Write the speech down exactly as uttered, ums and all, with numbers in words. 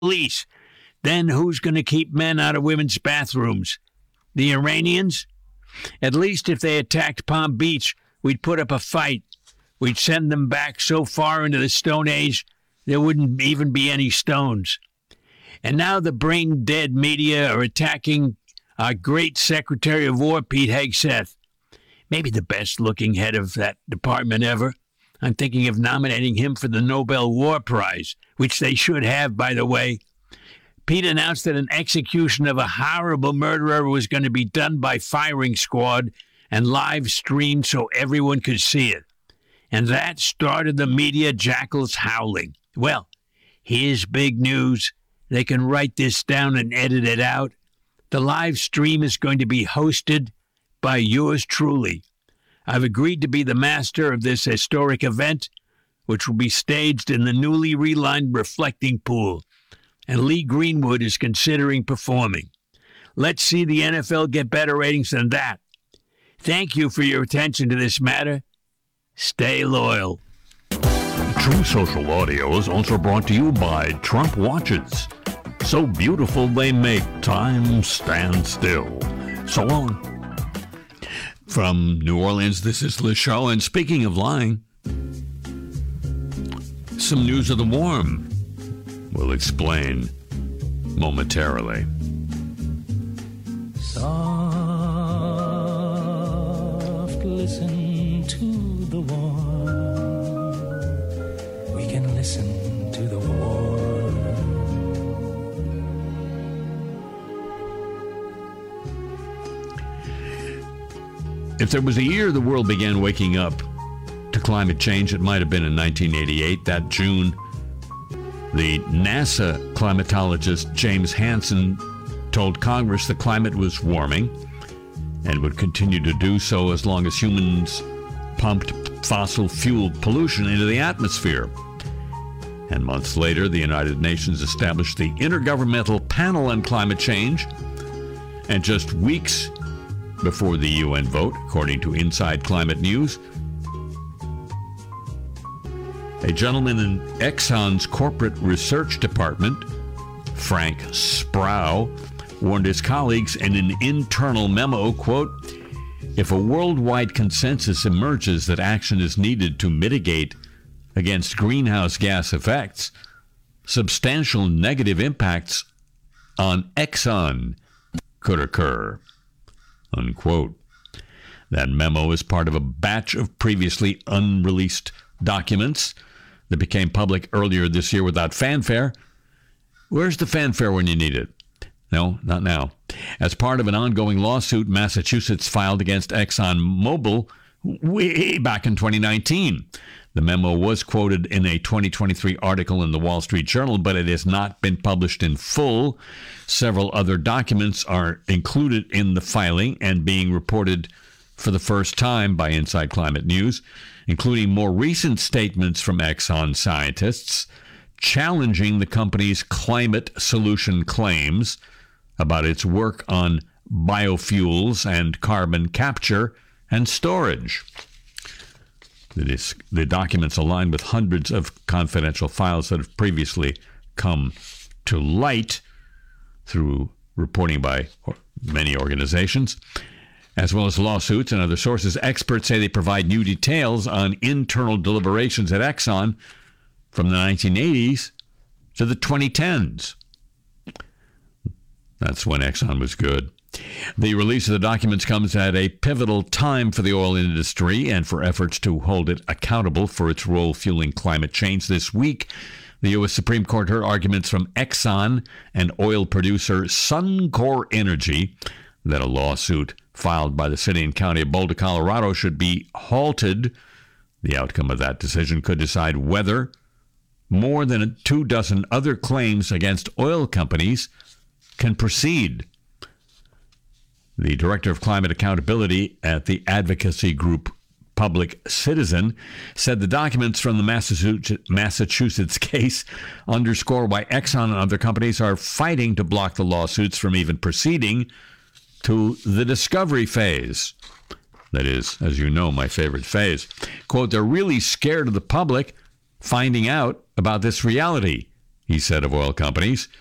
police. Then who's going to keep men out of women's bathrooms? The Iranians? At least if they attacked Palm Beach, we'd put up a fight. We'd send them back so far into the Stone Age, there wouldn't even be any stones. And now the brain-dead media are attacking our great Secretary of War, Pete Hegseth. Maybe the best-looking head of that department ever. I'm thinking of nominating him for the Nobel War Prize, which they should have, by the way. Pete announced that an execution of a horrible murderer was going to be done by firing squad and live streamed so everyone could see it. And that started the media jackals howling. Well, here's big news. They can write this down and edit it out. The live stream is going to be hosted by yours truly. I've agreed to be the master of this historic event, which will be staged in the newly relined reflecting pool. And Lee Greenwood is considering performing. Let's see the N F L get better ratings than that. Thank you for your attention to this matter. Stay loyal. True Social Audio is also brought to you by Trump Watches. So beautiful they make time stand still. So long. From New Orleans, this is Le Show. And speaking of lying, some news of the warm. We'll explain momentarily. Soft, listen to the warm. We can listen to the warm. If there was a year the world began waking up to climate change, it might have been in nineteen eighty-eight, that June. The NASA climatologist James Hansen told Congress the climate was warming and would continue to do so as long as humans pumped fossil fuel pollution into the atmosphere. And months later, the United Nations established the Intergovernmental Panel on Climate Change. And just weeks before the U N vote, according to Inside Climate News, a gentleman in Exxon's corporate research department, Frank Sproul, warned his colleagues in an internal memo, quote, "If a worldwide consensus emerges that action is needed to mitigate against greenhouse gas effects, substantial negative impacts on Exxon could occur," unquote. That memo is part of a batch of previously unreleased documents that became public earlier this year without fanfare. Where's the fanfare when you need it? No, not now. As part of an ongoing lawsuit Massachusetts filed against ExxonMobil way back in twenty nineteen. The memo was quoted in a twenty twenty-three article in the Wall Street Journal, but it has not been published in full. Several other documents are included in the filing and being reported for the first time by Inside Climate News, including more recent statements from Exxon scientists challenging the company's climate solution claims about its work on biofuels and carbon capture and storage. The, dis- the documents align with hundreds of confidential files that have previously come to light through reporting by many organizations, as well as lawsuits and other sources. Experts say they provide new details on internal deliberations at Exxon from the nineteen eighties to the twenty tens. That's when Exxon was good. The release of the documents comes at a pivotal time for the oil industry and for efforts to hold it accountable for its role fueling climate change. This week, the U S Supreme Court heard arguments from Exxon and oil producer Suncor Energy that a lawsuit filed by the city and county of Boulder, Colorado, should be halted. The outcome of that decision could decide whether more than two dozen other claims against oil companies can proceed. The director of climate accountability at the advocacy group Public Citizen said the documents from the Massachusetts case underscore why Exxon and other companies are fighting to block the lawsuits from even proceeding to the discovery phase. That is, as you know, my favorite phase. Quote, "They're really scared of the public finding out about this reality," he said of oil companies.